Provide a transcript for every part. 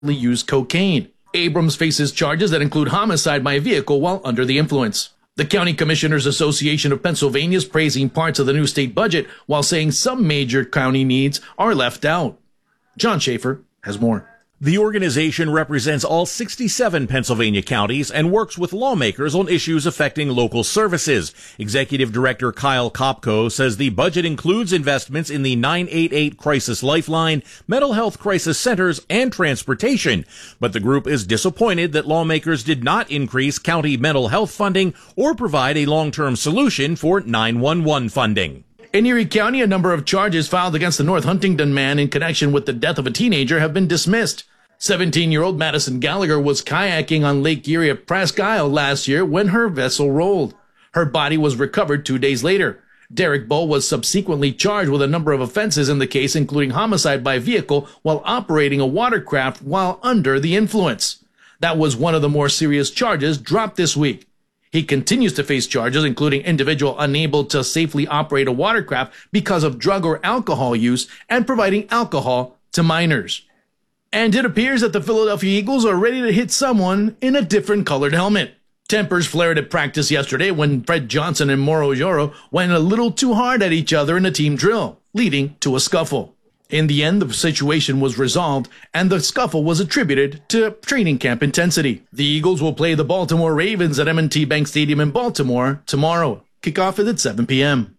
used cocaine. Abrams faces charges that include homicide by vehicle while under the influence. The County Commissioners Association of Pennsylvania is praising parts of the new state budget while saying some major county needs are left out. John Schaefer has more. The organization represents all 67 Pennsylvania counties and works with lawmakers on issues affecting local services. Executive Director Kyle Kopko says the budget includes investments in the 988 Crisis Lifeline, mental health crisis centers, and transportation. But the group is disappointed that lawmakers did not increase county mental health funding or provide a long-term solution for 911 funding. In Erie County, a number of charges filed against the North Huntington man in connection with the death of a teenager have been dismissed. 17-year-old Madison Gallagher was kayaking on Lake Erie at Presque Isle last year when her vessel rolled. Her body was recovered 2 days later. Derek Bull was subsequently charged with a number of offenses in the case, including homicide by vehicle while operating a watercraft while under the influence. That was one of the more serious charges dropped this week. He continues to face charges, including individual unable to safely operate a watercraft because of drug or alcohol use and providing alcohol to minors. And it appears that the Philadelphia Eagles are ready to hit someone in a different colored helmet. Tempers flared at practice yesterday when Fred Johnson and Mauro Yoro went a little too hard at each other in a team drill, leading to a scuffle. In the end, the situation was resolved, and the scuffle was attributed to training camp intensity. The Eagles will play the Baltimore Ravens at M&T Bank Stadium in Baltimore tomorrow. Kickoff is at 7 p.m.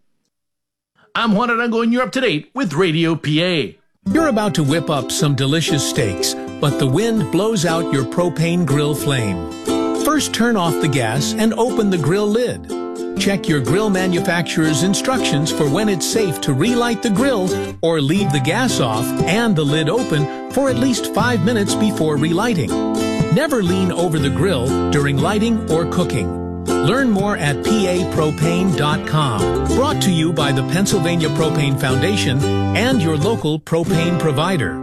I'm Juan Arango, and you're up to date with Radio PA. You're about to whip up some delicious steaks, but the wind blows out your propane grill flame. First, turn off the gas and open the grill lid. Check your grill manufacturer's instructions for when it's safe to relight the grill or leave the gas off and the lid open for at least 5 minutes before relighting. Never lean over the grill during lighting or cooking. Learn more at papropane.com. Brought to you by the Pennsylvania Propane Foundation and your local propane provider.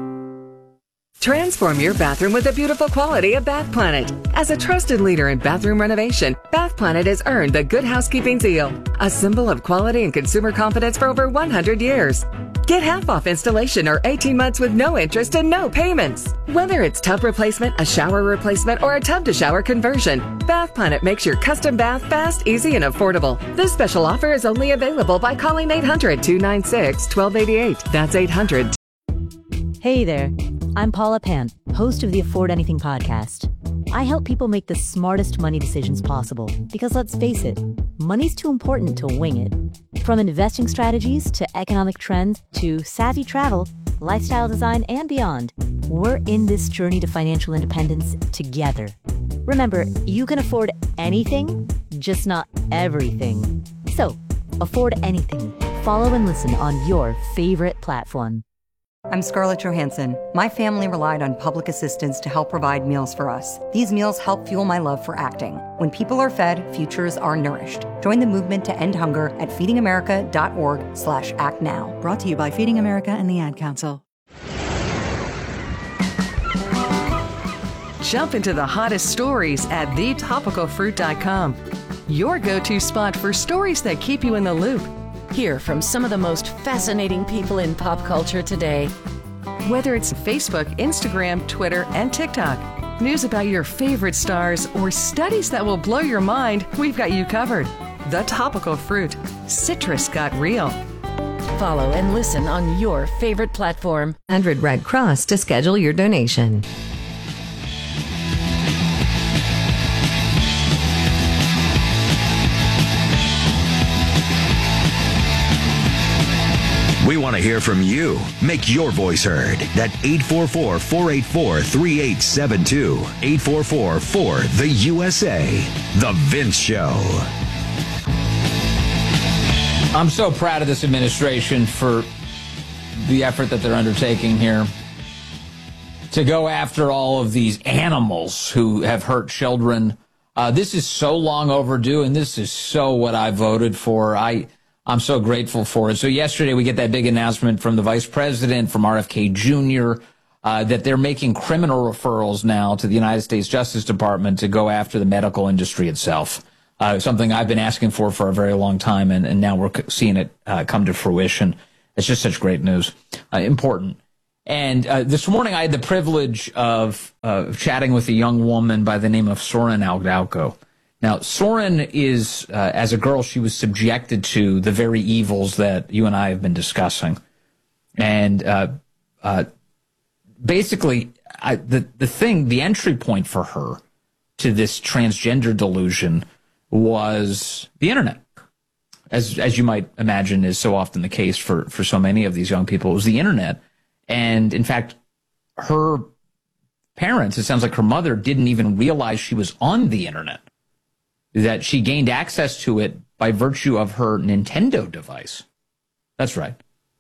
Transform your bathroom with the beautiful quality of Bath Planet. As a trusted leader in bathroom renovation, Bath Planet has earned the Good Housekeeping seal, a symbol of quality and consumer confidence for over 100 years. Get half off installation or 18 months with no interest and no payments. Whether it's tub replacement, a shower replacement, or a tub-to-shower conversion, Bath Planet makes your custom bath fast, easy, and affordable. This special offer is only available by calling 800-296-1288. That's 800. Hey there, I'm Paula Pan, host of the Afford Anything podcast. I help people make the smartest money decisions possible because, let's face it, money's too important to wing it. From investing strategies to economic trends to savvy travel, lifestyle design, and beyond, we're in this journey to financial independence together. Remember, you can afford anything, just not everything. So, afford anything. Follow and listen on your favorite platform. I'm Scarlett Johansson. My family relied on public assistance to help provide meals for us. These meals help fuel my love for acting. When people are fed, futures are nourished. Join the movement to end hunger at feedingamerica.org/actnow. Brought to you by Feeding America and the Ad Council. Jump into the hottest stories at thetopicalfruit.com. Your go-to spot for stories that keep you in the loop. Hear from some of the most fascinating people in pop culture today. Whether it's Facebook, Instagram, Twitter, and TikTok, news about your favorite stars, or studies that will blow your mind, we've got you covered. The Topical Fruit. Citrus got real. Follow and listen on your favorite platform. 100 Red Cross to schedule your donation. We want to hear from you. Make your voice heard. That 844-484-3872. 844-4-THE-USA. The Vince Show. I'm so proud of this administration for the effort that they're undertaking here to go after all of these animals who have hurt children. This is so long overdue, and this is so what I voted for. I'm so grateful for it. So yesterday we get that big announcement from the vice president, from RFK Jr., that they're making criminal referrals now to the United States Justice Department to go after the medical industry itself. Something I've been asking for a very long time, and now we're seeing it come to fruition. It's just such great news. Important. And this morning I had the privilege of chatting with a young woman by the name of Soren Aldauco. Now, Soren is, as a girl, she was subjected to the very evils that you and I have been discussing. And basically, the entry point for her to this transgender delusion was the internet. As you might imagine is so often the case for so many of these young people. It was the internet. And in fact, her parents, it sounds like her mother, didn't even realize she was on the internet, that she gained access to it by virtue of her Nintendo device. That's right.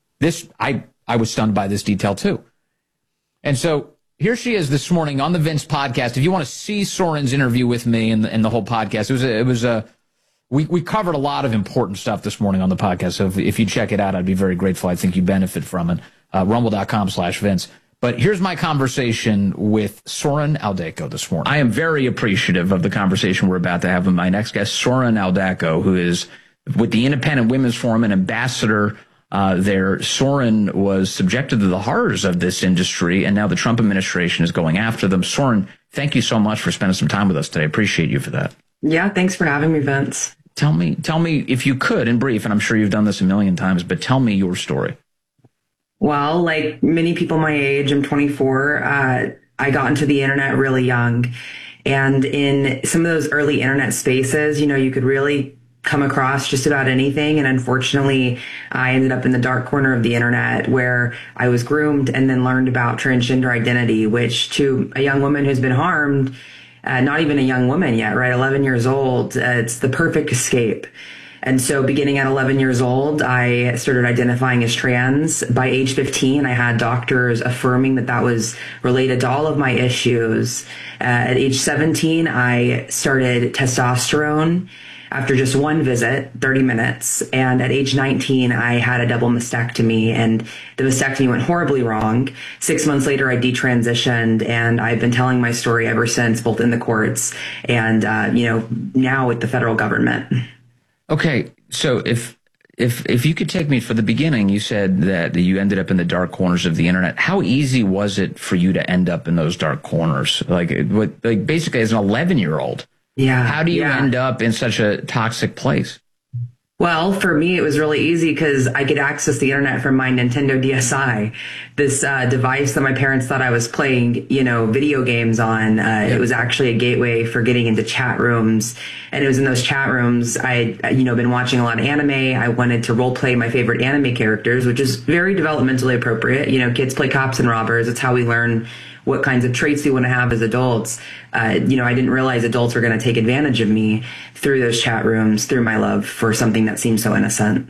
I was stunned by this detail too. And so here she is this morning on the Vince podcast. If you want to see Soren's interview with me and the whole podcast, we covered a lot of important stuff this morning on the podcast. So if you check it out, I'd be very grateful. I think you benefit from it. Rumble.com/Vince. But here's my conversation with Soren Aldauco this morning. I am very appreciative of the conversation we're about to have with my next guest, Soren Aldauco, who is with the Independent Women's Forum, an ambassador there. Soren was subjected to the horrors of this industry, and now the Trump administration is going after them. Soren, thank you so much for spending some time with us today. I appreciate you for that. Yeah, thanks for having me, Vince. Tell me if you could, in brief, and I'm sure you've done this a million times, but tell me your story. Well, like many people my age, I'm 24. I got into the internet really young. And in some of those early internet spaces, you could really come across just about anything. And unfortunately, I ended up in the dark corner of the internet where I was groomed and then learned about transgender identity, which to a young woman who's been harmed, not even a young woman yet, right? 11 years old, it's the perfect escape. And so beginning at 11 years old, I started identifying as trans. By age 15, I had doctors affirming that was related to all of my issues. At age 17, I started testosterone after just one visit, 30 minutes. And at age 19, I had a double mastectomy, and the mastectomy went horribly wrong. 6 months later, I detransitioned, and I've been telling my story ever since, both in the courts and, now with the federal government. Okay, so if you could take me for the beginning, you said that you ended up in the dark corners of the internet. How easy was it for you to end up in those dark corners? Like basically as an 11-year-old. Yeah. How do you end up in such a toxic place? Well, for me, it was really easy because I could access the internet from my Nintendo DSi, this device that my parents thought I was playing, video games on. It was actually a gateway for getting into chat rooms. And it was in those chat rooms I, been watching a lot of anime. I wanted to role play my favorite anime characters, which is very developmentally appropriate. Kids play cops and robbers. It's how we learn what kinds of traits we want to have as adults. I didn't realize adults were going to take advantage of me through those chat rooms, through my love for something that seems so innocent.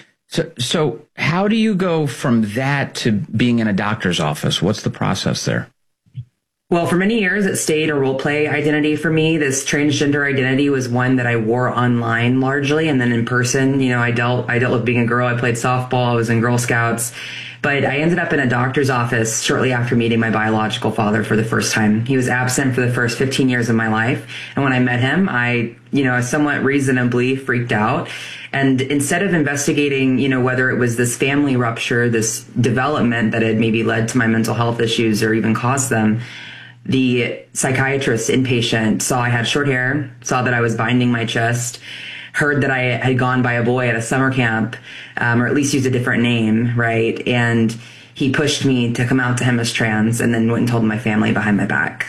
So how do you go from that to being in a doctor's office? What's the process there? Well, for many years, it stayed a role play identity for me. This transgender identity was one that I wore online largely. And then in person, I dealt with being a girl. I played softball. I was in Girl Scouts. But I ended up in a doctor's office shortly after meeting my biological father for the first time. He was absent for the first 15 years of my life. And when I met him, I somewhat reasonably freaked out. And instead of investigating, whether it was this family rupture, this development that had maybe led to my mental health issues or even caused them, the psychiatrist inpatient saw I had short hair, saw that I was binding my chest, heard that I had gone by a boy at a summer camp, or at least used a different name, right? And he pushed me to come out to him as trans, and then went and told my family behind my back.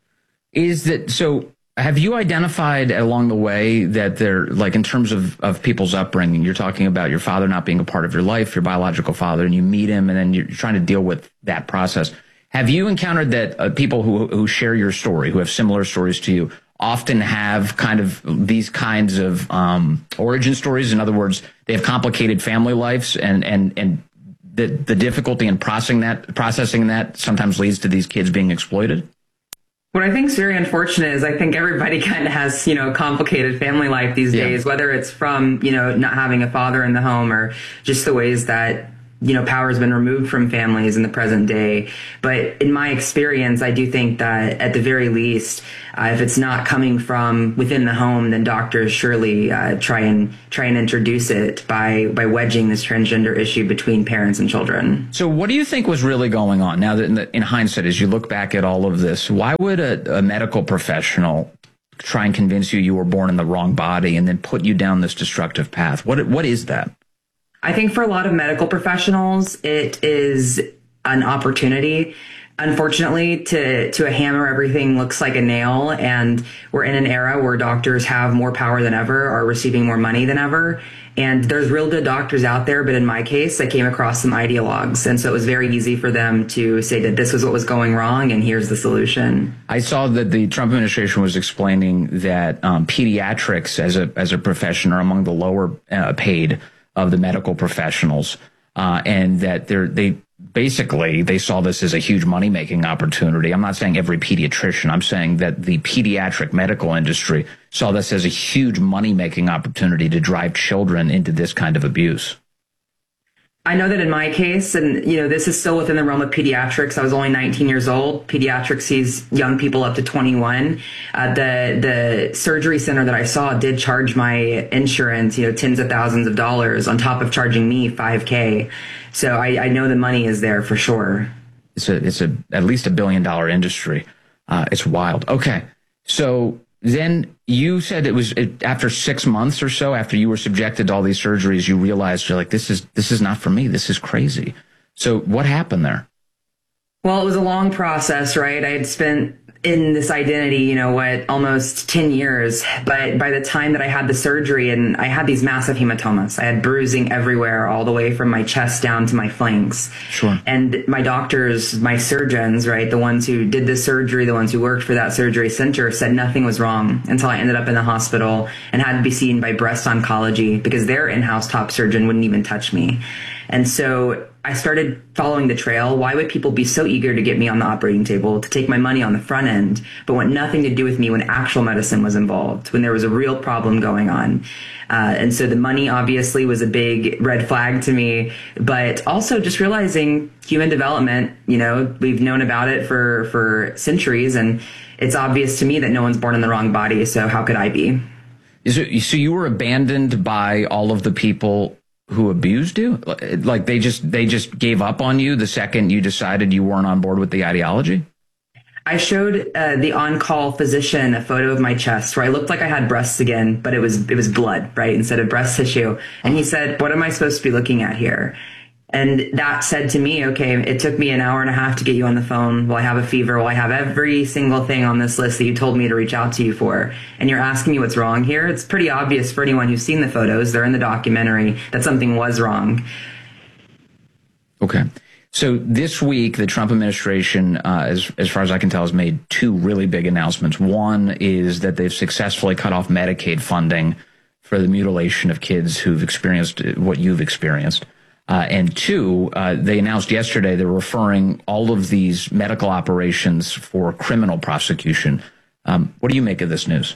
So have you identified along the way that they're, like, in terms of people's upbringing, you're talking about your father not being a part of your life, your biological father, and you meet him, and then you're trying to deal with that process. Have you encountered that people who share your story, who have similar stories to you, often have kind of these kinds of origin stories? In other words, they have complicated family lives, and the difficulty in processing that sometimes leads to these kids being exploited? What I think is very unfortunate is I think everybody kind of has, a complicated family life these days, whether it's from, not having a father in the home or just the ways that power has been removed from families in the present day. But in my experience, I do think that at the very least, if it's not coming from within the home, then doctors surely try and introduce it by wedging this transgender issue between parents and children. So what do you think was really going on? Now that in hindsight, as you look back at all of this, why would a medical professional try and convince you were born in the wrong body and then put you down this destructive path? What is that? I think for a lot of medical professionals, it is an opportunity. Unfortunately, to a hammer, everything looks like a nail, and we're in an era where doctors have more power than ever, are receiving more money than ever. And there's real good doctors out there, but in my case, I came across some ideologues. And so it was very easy for them to say that this was what was going wrong, and here's the solution. I saw that the Trump administration was explaining that pediatrics as a profession are among the lower paid of the medical professionals, and that they saw this as a huge money-making opportunity. I'm not saying every pediatrician. I'm saying that the pediatric medical industry saw this as a huge money-making opportunity to drive children into this kind of abuse. I know that in my case, and this is still within the realm of pediatrics. I was only 19 years old. Pediatrics sees young people up to 21. The surgery center that I saw did charge my insurance, tens of thousands of dollars on top of charging me $5,000. So I know the money is there for sure. It's at least $1 billion industry. It's wild. Okay, so then you said it was after 6 months or so after you were subjected to all these surgeries, you realized you're like, this is not for me. This is crazy. So what happened there? Well, it was a long process, right? I had spent in this identity, almost 10 years. But by the time that I had the surgery, and I had these massive hematomas, I had bruising everywhere, all the way from my chest down to my flanks. Sure. And my doctors, my surgeons, right, the ones who did this surgery, the ones who worked for that surgery center, said nothing was wrong until I ended up in the hospital and had to be seen by breast oncology because their in-house top surgeon wouldn't even touch me. And so I started following the trail. Why would people be so eager to get me on the operating table, to take my money on the front end, but want nothing to do with me when actual medicine was involved, when there was a real problem going on? And so the money obviously was a big red flag to me, but also just realizing human development, we've known about it for centuries, and it's obvious to me that no one's born in the wrong body, so how could I be? So you were abandoned by all of the people who abused you? Like they just gave up on you the second you decided you weren't on board with the ideology? I showed the on-call physician a photo of my chest where I looked like I had breasts again, but it was blood, right, instead of breast tissue. And he said, "What am I supposed to be looking at here?" And that said to me, okay, it took me an hour and a half to get you on the phone. Well, I have a fever. Well, I have every single thing on this list that you told me to reach out to you for. And you're asking me what's wrong here? It's pretty obvious for anyone who's seen the photos. They're in the documentary that something was wrong. Okay. So this week, the Trump administration, as far as I can tell, has made two really big announcements. One is that they've successfully cut off Medicaid funding for the mutilation of kids who've experienced what you've experienced. And two, they announced yesterday they're referring all of these medical operations for criminal prosecution. What do you make of this news?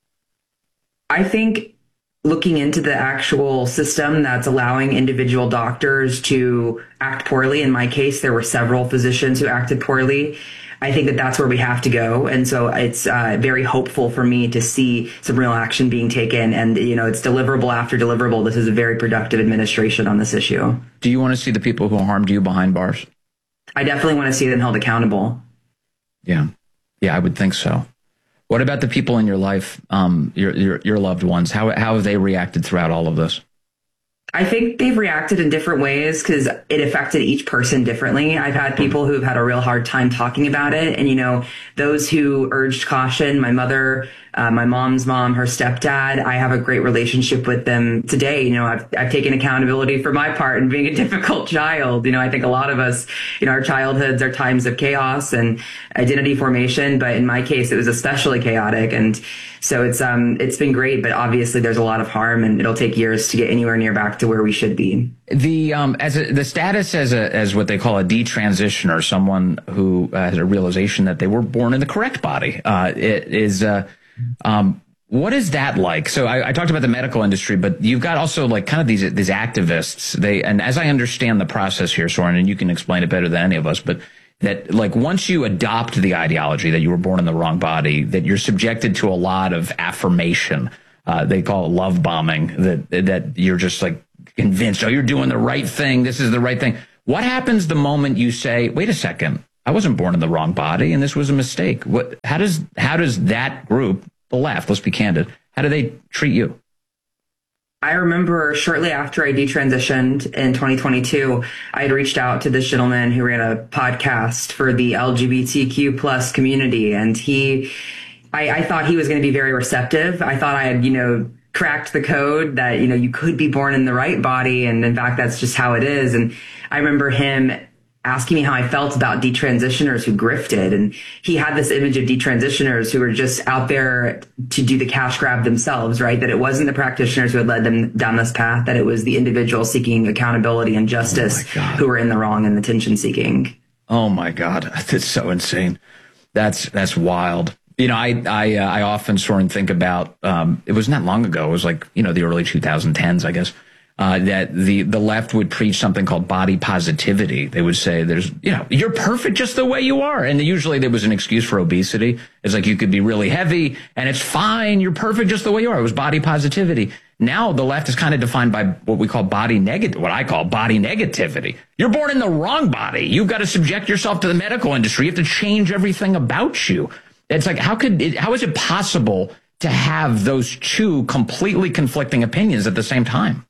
I think looking into the actual system that's allowing individual doctors to act poorly. In my case, there were several physicians who acted poorly. I think that that's where we have to go. And so it's very hopeful for me to see some real action being taken. And, it's deliverable after deliverable. This is a very productive administration on this issue. Do you want to see the people who harmed you behind bars? I definitely want to see them held accountable. Yeah, I would think so. What about the people in your life, your loved ones? How have they reacted throughout all of this? I think they've reacted in different ways because it affected each person differently. I've had people who've had a real hard time talking about it. And, those who urged caution, my mother, my mom's mom, her stepdad, I have a great relationship with them today. I've taken accountability for my part in being a difficult child. I think a lot of us, our childhoods are times of chaos and identity formation. But in my case, it was especially chaotic. And so it's been great. But obviously, there's a lot of harm and it'll take years to get anywhere near back to where we should be. The status as what they call a detransitioner, someone who has a realization that they were born in the correct body, What is that like? So I talked about the medical industry, but you've got also like kind of these activists. And as I understand the process here, Soren, and you can explain it better than any of us, but that like once you adopt the ideology that you were born in the wrong body, that you're subjected to a lot of affirmation. They call it love bombing, that you're just like convinced, oh, you're doing the right thing. This is the right thing. What happens the moment you say, wait a second, I wasn't born in the wrong body and this was a mistake? How does that group, the left, let's be candid, how do they treat you? I remember shortly after I detransitioned in 2022, I had reached out to this gentleman who ran a podcast for the LGBTQ plus community. And I thought he was going to be very receptive. I thought I had, cracked the code that, you could be born in the right body. And in fact, that's just how it is. And I remember him asking me how I felt about detransitioners who grifted. And he had this image of detransitioners who were just out there to do the cash grab themselves, right? That it wasn't the practitioners who had led them down this path, that it was the individuals seeking accountability and justice who were in the wrong and attention seeking. Oh my God. That's so insane. That's wild. I often sort of think about, it was not long ago. It was like, the early 2010s, I guess. That the left would preach something called body positivity. They would say you're perfect just the way you are. And usually there was an excuse for obesity. It's like you could be really heavy and it's fine. You're perfect just the way you are. It was body positivity. Now the left is kind of defined by what I call body negativity. You're born in the wrong body. You've got to subject yourself to the medical industry. You have to change everything about you. It's like, how is it possible to have those two completely conflicting opinions at the same time?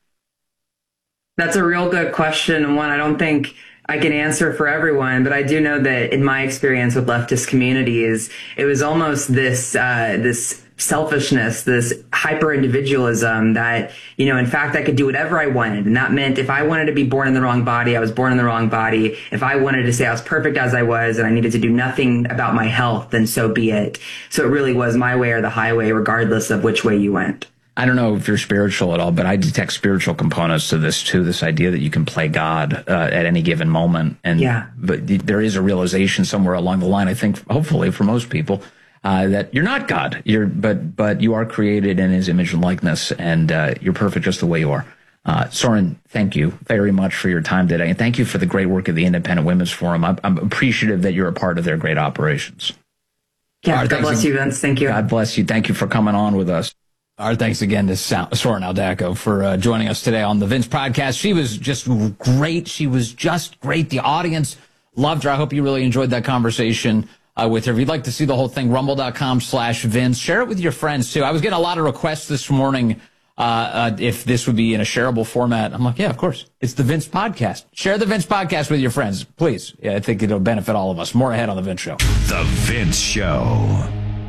That's a real good question, and one I don't think I can answer for everyone, but I do know that in my experience with leftist communities, it was almost this selfishness, this hyper-individualism that, in fact, I could do whatever I wanted. And that meant if I wanted to be born in the wrong body, I was born in the wrong body. If I wanted to say I was perfect as I was and I needed to do nothing about my health, then so be it. So it really was my way or the highway, regardless of which way you went. I don't know if you're spiritual at all, but I detect spiritual components to this too. This idea that you can play God at any given moment, but there is a realization somewhere along the line. I think, hopefully, for most people, that you're not God. But you are created in His image and likeness, and you're perfect just the way you are. Soren, thank you very much for your time today, and thank you for the great work of the Independent Women's Forum. I'm appreciative that you're a part of their great operations. Yeah, God bless you, Vince. Thank you. God bless you. Thank you for coming on with us. Our thanks again to Soren Aldacko for joining us today on the Vince Podcast. She was just great. She was just great. The audience loved her. I hope you really enjoyed that conversation with her. If you'd like to see the whole thing, rumble.com/Vince. Share it with your friends, too. I was getting a lot of requests this morning if this would be in a shareable format. I'm like, yeah, of course. It's the Vince Podcast. Share the Vince Podcast with your friends, please. Yeah, I think it'll benefit all of us. More ahead on The Vince Show. The Vince Show.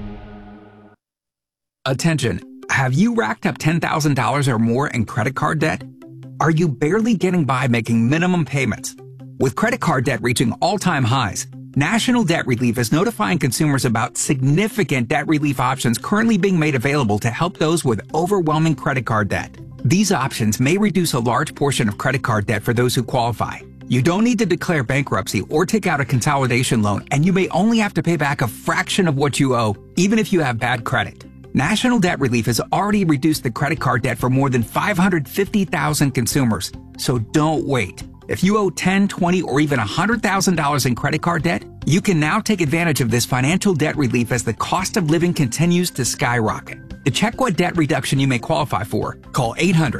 Attention. Have you racked up $10,000 or more in credit card debt? Are you barely getting by making minimum payments? With credit card debt reaching all-time highs, National Debt Relief is notifying consumers about significant debt relief options currently being made available to help those with overwhelming credit card debt. These options may reduce a large portion of credit card debt for those who qualify. You don't need to declare bankruptcy or take out a consolidation loan, and you may only have to pay back a fraction of what you owe, even if you have bad credit. National Debt Relief has already reduced the credit card debt for more than 550,000 consumers. So don't wait. If you owe $10,000, $20,000, or even $100,000 in credit card debt, you can now take advantage of this financial debt relief as the cost of living continues to skyrocket. To check what debt reduction you may qualify for, call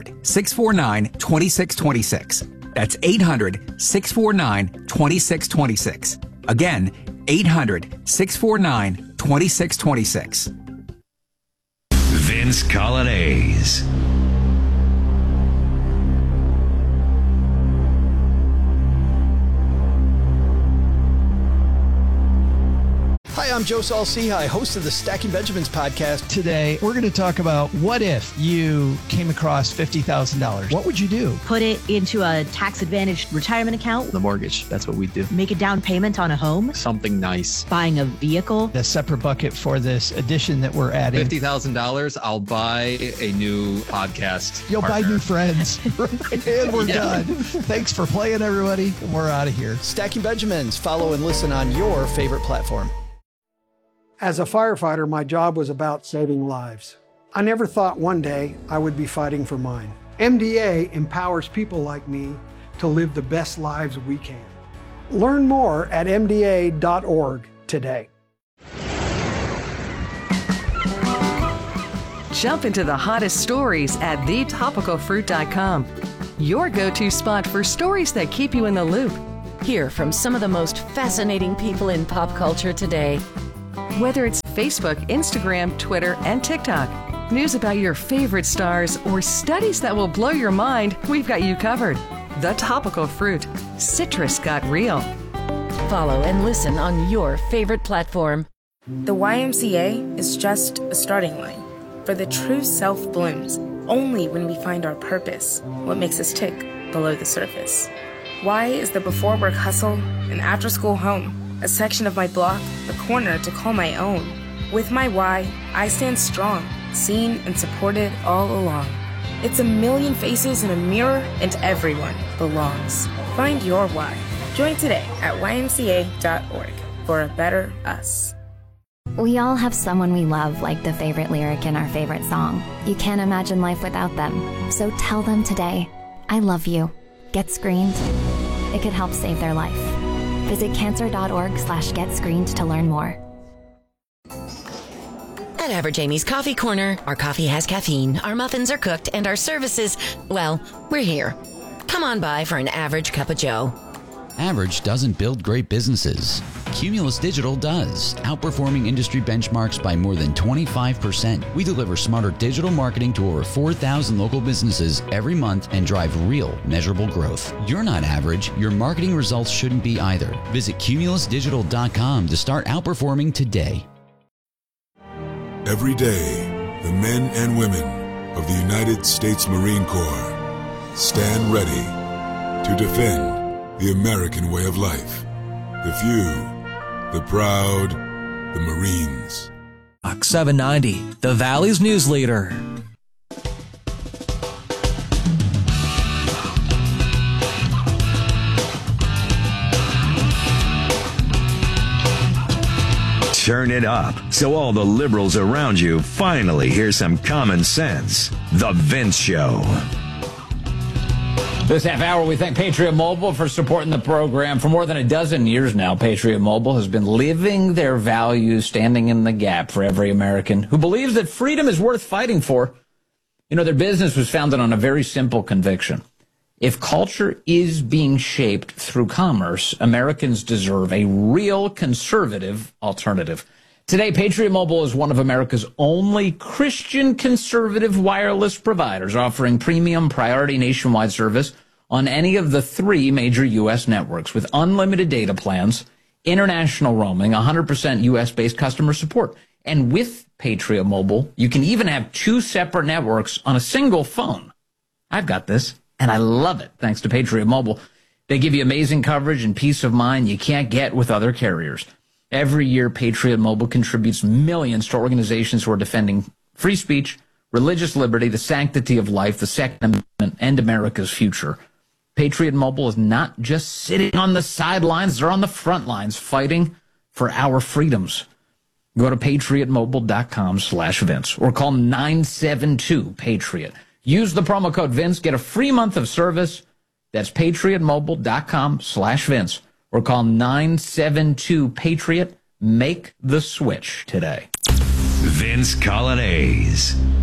800-649-2626. That's 800-649-2626. Again, 800-649-2626. Vince Colonnese. Hi, I'm Joe Saul-Sehy, host of the Stacking Benjamins podcast. Today, we're going to talk about what if you came across $50,000? What would you do? Put it into a tax-advantaged retirement account. The mortgage, that's what we do. Make a down payment on a home. Something nice. Buying a vehicle. A separate bucket for this addition that we're adding. $50,000, I'll buy a new podcast You'll partner. buy new friends. And we're done. Thanks for playing, everybody. And we're out of here. Stacking Benjamins. Follow and listen on your favorite platform. As a firefighter, my job was about saving lives. I never thought one day I would be fighting for mine. MDA empowers people like me to live the best lives we can. Learn more at MDA.org today. Jump into the hottest stories at thetopicalfruit.com. Your go-to spot for stories that keep you in the loop. Hear from some of the most fascinating people in pop culture today. Whether it's Facebook, Instagram, Twitter, and TikTok, news about your favorite stars, or studies that will blow your mind, we've got you covered. The Topical Fruit. Citrus got real. Follow and listen on your favorite platform. The YMCA is just a starting line, for the true self blooms only when we find our purpose, what makes us tick below the surface. Y is the before work hustle, an after school home, a section of my block, a corner to call my own. With my Y, I stand strong, seen and supported all along. It's a million faces in a mirror, and everyone belongs. Find your why. Join today at ymca.org for a better us. We all have someone we love, like the favorite lyric in our favorite song. You can't imagine life without them. So tell them today, I love you. Get screened. It could help save their life. Visit cancer.org/getscreened to learn more. At Average Amy's Coffee Corner, our coffee has caffeine, our muffins are cooked, and our services, well, we're here. Come on by for an average cup of joe. Average doesn't build great businesses. Cumulus Digital does, outperforming industry benchmarks by more than 25%. We deliver smarter digital marketing to over 4,000 local businesses every month and drive real, measurable growth. You're not average. Your marketing results shouldn't be either. Visit cumulusdigital.com to start outperforming today. Every day, the men and women of the United States Marine Corps stand ready to defend the American way of life. The few, the proud, the Marines. 790, the Valley's news leader. Turn it up so all the liberals around you finally hear some common sense. The Vince Show. This half hour, we thank Patriot Mobile for supporting the program. For more than a dozen years now, Patriot Mobile has been living their values, standing in the gap for every American who believes that freedom is worth fighting for. You know, their business was founded on a very simple conviction. If culture is being shaped through commerce, Americans deserve a real conservative alternative. Today, Patriot Mobile is one of America's only Christian conservative wireless providers, offering premium priority nationwide service on any of the 3 major U.S. networks with unlimited data plans, international roaming, 100% U.S.-based customer support. And with Patriot Mobile, you can even have 2 separate networks on a single phone. I've got this, and I love it, thanks to Patriot Mobile. They give you amazing coverage and peace of mind you can't get with other carriers. Every year, Patriot Mobile contributes millions to organizations who are defending free speech, religious liberty, the sanctity of life, the Second Amendment, and America's future. Patriot Mobile is not just sitting on the sidelines, they're on the front lines fighting for our freedoms. Go to patriotmobile.com/Vince or call 972-PATRIOT. Use the promo code Vince, get a free month of service. That's patriotmobile.com/Vince. Or call 972-PATRIOT. Make the switch today. Vince Coglianese.